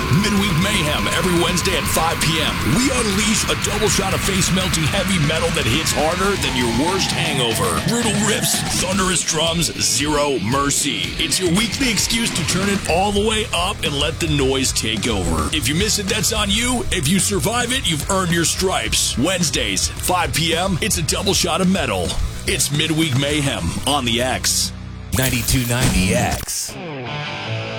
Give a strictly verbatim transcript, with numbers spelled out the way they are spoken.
Midweek Mayhem every Wednesday at five p.m. We unleash a double shot of face-melting heavy metal that hits harder than your worst hangover. Brutal riffs, thunderous drums, zero mercy. It's your weekly excuse to turn it all the way up and let the noise take over. If you miss it, that's on you. If you survive it, you've earned your stripes. Wednesdays, five p.m., it's a double shot of metal. It's Midweek Mayhem on the X. ninety-two point nine The X.